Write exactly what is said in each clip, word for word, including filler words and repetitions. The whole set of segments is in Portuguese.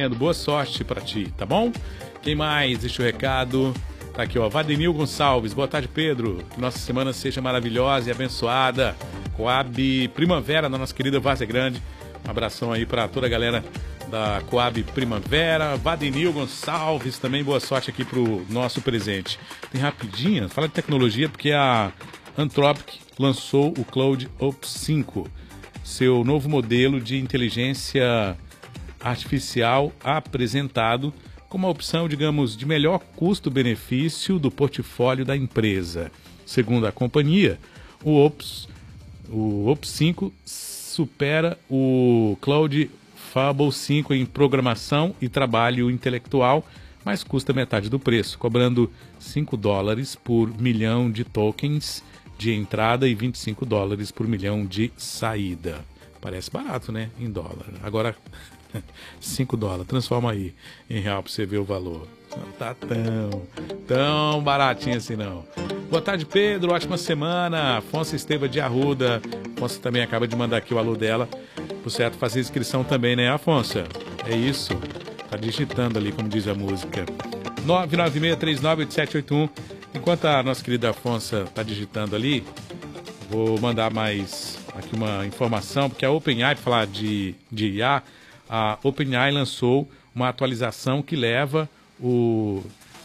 fazendo. Boa sorte pra ti, tá bom? Quem mais? Deixa o recado. Tá aqui, ó, Vademil Gonçalves. Boa tarde, Pedro. Que nossa semana seja maravilhosa e abençoada. Coab Primavera, na nossa querida Várzea Grande. Um abração aí pra toda a galera da Coab Primavera. Vademil Gonçalves também. Boa sorte aqui pro nosso presente. Tem rapidinha, fala de tecnologia, porque a Anthropic lançou o Claude Ops cinco, seu novo modelo de inteligência artificial apresentado como a opção, digamos, de melhor custo-benefício do portfólio da empresa. Segundo a companhia, o Ops, o Ops cinco supera o Claude Fable cinco em programação e trabalho intelectual, mas custa metade do preço, cobrando cinco dólares por milhão de tokens de entrada e vinte e cinco dólares por milhão de saída. Parece barato, né? Em dólar. Agora, cinco dólares. Transforma aí em real para você ver o valor. Não tá tão, tão baratinho assim, não. Boa tarde, Pedro. Ótima semana. Afonso Esteva de Arruda. Afonso também acaba de mandar aqui o alô dela. Por certo, fazer inscrição também, né, Afonso? É isso. Tá digitando ali, como diz a música. nove nove seis três nove oito sete oito um. Enquanto a nossa querida Afonso está digitando ali, vou mandar mais aqui uma informação, porque a OpenAI, para falar de, de I A, a OpenAI lançou uma atualização que leva o,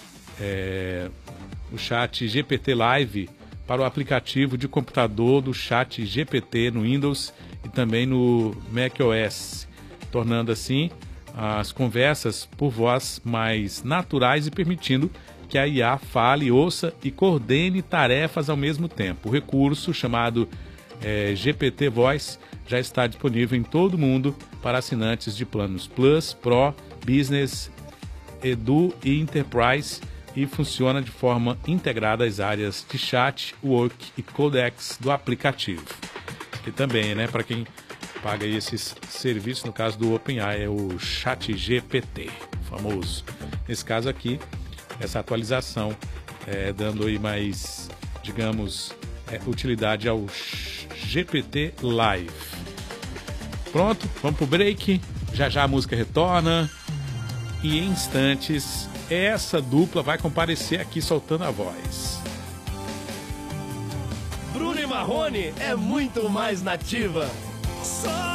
é, o chat G P T Live para o aplicativo de computador do chat G P T no Windows e também no macOS, tornando assim as conversas por voz mais naturais e permitindo que a I A fale, ouça e coordene tarefas ao mesmo tempo. O recurso, chamado é, G P T Voice, já está disponível em todo o mundo para assinantes de planos Plus, Pro, Business, Edu e Enterprise e funciona de forma integrada às áreas de chat, work e codex do aplicativo. E também, né, para quem paga aí esses serviços, no caso do OpenAI, é o Chat G P T, famoso. Nesse caso aqui, essa atualização é, dando aí mais, digamos, é, utilidade ao G P T Live. Pronto, vamos pro break. Já já a música retorna. E em instantes, essa dupla vai comparecer aqui soltando a voz. Bruno e Marrone é muito mais nativa. Só